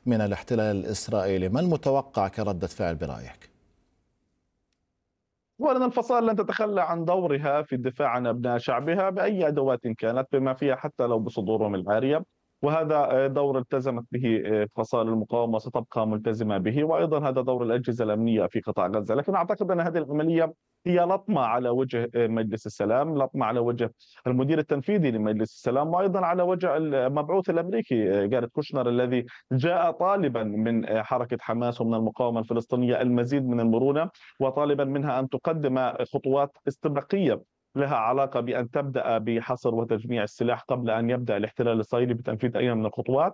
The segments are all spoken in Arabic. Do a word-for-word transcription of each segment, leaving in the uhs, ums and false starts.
من الاحتلال الإسرائيلي. ما المتوقع كردة فعل برأيك؟ أولا، الفصائل لن تتخلى عن دورها في الدفاع عن أبناء شعبها بأي أدوات كانت، بما فيها حتى لو بصدورهم العارية، وهذا دور التزمت به فصائل المقاومة وستبقى ملتزمة به، وأيضا هذا دور الأجهزة الأمنية في قطاع غزة. لكن أعتقد أن هذه العملية هي لطمة على وجه مجلس السلام، لطمة على وجه المدير التنفيذي لمجلس السلام، وأيضا على وجه المبعوث الأمريكي جاريت كوشنر الذي جاء طالبا من حركة حماس ومن المقاومة الفلسطينية المزيد من المرونة، وطالبا منها أن تقدم خطوات استباقية لها علاقة بأن تبدأ بحصر وتجميع السلاح قبل أن يبدأ الاحتلال الإسرائيلي بتنفيذ أي من الخطوات.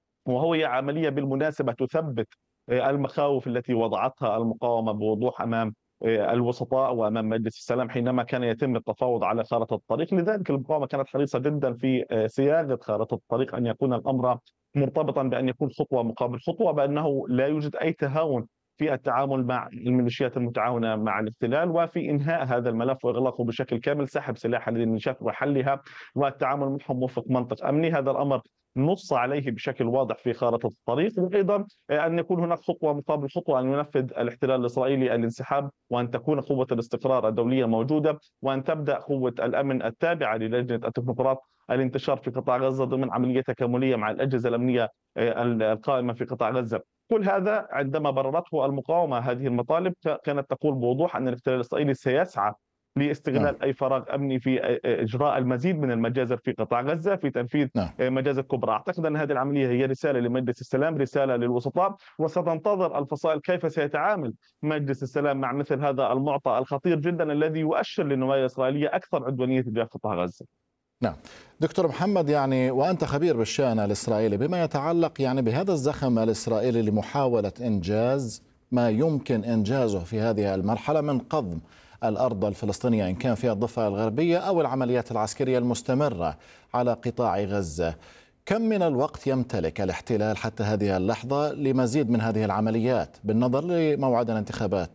وهي عملية بالمناسبة تثبت المخاوف التي وضعتها المقاومة بوضوح أمام الوسطاء وأمام مجلس السلام حينما كان يتم التفاوض على خارطة الطريق. لذلك المقاومة كانت حريصة جدا في صياغة خارطة الطريق أن يكون الأمر مرتبطا بأن يكون خطوة مقابل خطوة، بأنه لا يوجد أي تهاون في التعامل مع الميليشيات المتعاونة مع الاحتلال، وفي إنهاء هذا الملف وإغلاقه بشكل كامل، سحب سلاح هذه الميليشيات وحلها والتعامل معهم وفق منطق أمني. هذا الأمر نص عليه بشكل واضح في خارطة الطريق. وأيضا أن يكون هناك خطوة مقابل خطوة، أن ينفذ الاحتلال الإسرائيلي الانسحاب، وأن تكون قوة الاستقرار الدولية موجودة، وأن تبدأ قوة الأمن التابعة للجنة التكنوقراط الانتشار في قطاع غزة ضمن عملية تكاملية مع الأجهزة الأمنية القائمة في قطاع غزة. كل هذا عندما بررته المقاومة هذه المطالب كانت تقول بوضوح أن الاحتلال الإسرائيلي سيسعى نعم. لاستغلال أي فراغ أمني في إجراء المزيد من المجازر في قطاع غزة، في تنفيذ نعم. مجازر كبرى. أعتقد أن هذه العملية هي رسالة لمجلس السلام، رسالة للوسطاء، وستنتظر الفصائل كيف سيتعامل مجلس السلام مع مثل هذا المعطى الخطير جدا الذي يؤشر للنوايا الإسرائيلية أكثر عدوانية تجاه قطاع غزة. نعم دكتور محمد، يعني وأنت خبير بالشأن الإسرائيلي، بما يتعلق يعني بهذا الزخم الإسرائيلي لمحاولة إنجاز ما يمكن إنجازه في هذه المرحلة من قضم الأرض الفلسطينية إن كان فيها الضفة الغربية أو العمليات العسكرية المستمرة على قطاع غزة، كم من الوقت يمتلك الاحتلال حتى هذه اللحظة لمزيد من هذه العمليات بالنظر لموعد الانتخابات؟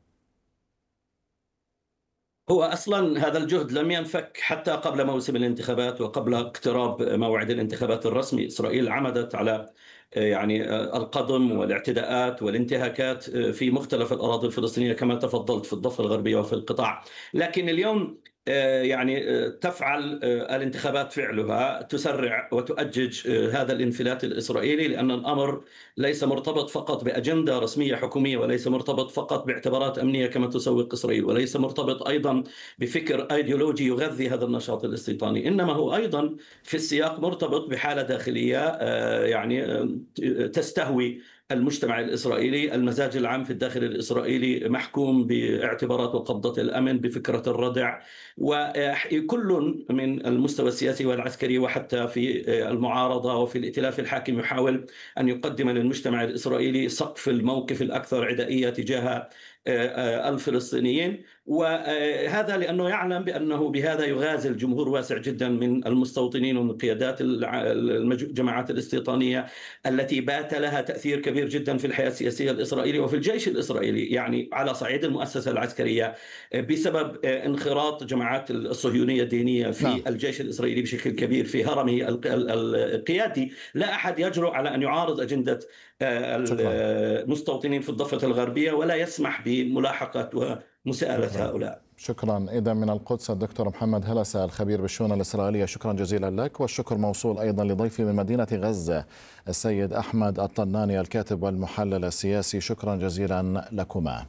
هو أصلا هذا الجهد لم ينفك حتى قبل موسم الانتخابات وقبل اقتراب موعد الانتخابات الرسمي. إسرائيل عمدت على يعني القضم والاعتداءات والانتهاكات في مختلف الأراضي الفلسطينية كما تفضلت في الضفة الغربية وفي القطاع. لكن اليوم يعني تفعل الانتخابات فعلها تسرع وتؤجج هذا الانفلات الإسرائيلي، لأن الأمر ليس مرتبط فقط بأجندة رسمية حكومية، وليس مرتبط فقط باعتبارات أمنية كما تسوق إسرائيل، وليس مرتبط أيضا بفكر أيديولوجي يغذي هذا النشاط الاستيطاني، إنما هو أيضا في السياق مرتبط بحالة داخلية يعني تستهوي المجتمع الإسرائيلي. المزاج العام في الداخل الإسرائيلي محكوم باعتبارات وقبضة الأمن، بفكرة الردع، وكل من المستوى السياسي والعسكري وحتى في المعارضة وفي الائتلاف الحاكم يحاول أن يقدم للمجتمع الإسرائيلي سقف الموقف الأكثر عدائية تجاه الفلسطينيين، وهذا لأنه يعلم بأنه بهذا يغازل جمهور واسع جدا من المستوطنين ومن قيادات الجماعات الاستيطانية التي بات لها تأثير كبير جدا في الحياة السياسية الإسرائيلية وفي الجيش الإسرائيلي، يعني على صعيد المؤسسة العسكرية بسبب انخراط جماعات الصهيونية الدينية في نعم. الجيش الإسرائيلي بشكل كبير في هرمه القيادي. لا أحد يجرؤ على أن يعارض أجندة المستوطنين في الضفة الغربية ولا يسمح بملاحقة ومساءلة هؤلاء. شكرا. إذا من القدس الدكتور محمد هلسة الخبير بالشؤون الإسرائيلية، شكرا جزيلا لك، والشكر موصول أيضا لضيفي من مدينة غزة السيد أحمد الطناني الكاتب والمحلل السياسي، شكرا جزيلا لكما.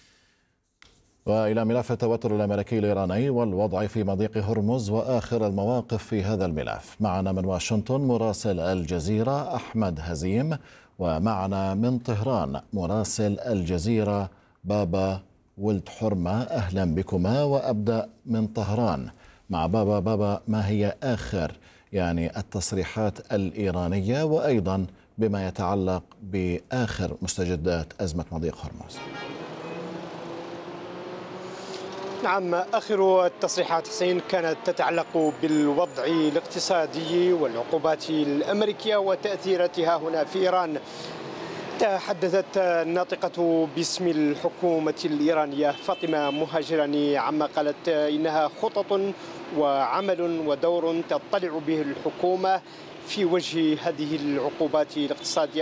وإلى ملف التوتر الأمريكي الإيراني والوضع في مضيق هرمز وآخر المواقف في هذا الملف. معنا من واشنطن مراسل الجزيرة أحمد هزيم، ومعنا من طهران مراسل الجزيرة بابا ولد حرمة. أهلا بكما، وأبدأ من طهران مع بابا. بابا، ما هي آخر يعني التصريحات الإيرانية، وأيضا بما يتعلق بآخر مستجدات أزمة مضيق هرمز؟ نعم، آخر التصريحات حسين كانت تتعلق بالوضع الاقتصادي والعقوبات الأمريكية وتأثيراتها هنا في إيران. تحدثت الناطقة باسم الحكومة الإيرانية فاطمة مهاجراني عما قالت إنها خطط وعمل ودور تطلع به الحكومة في وجه هذه العقوبات الاقتصادية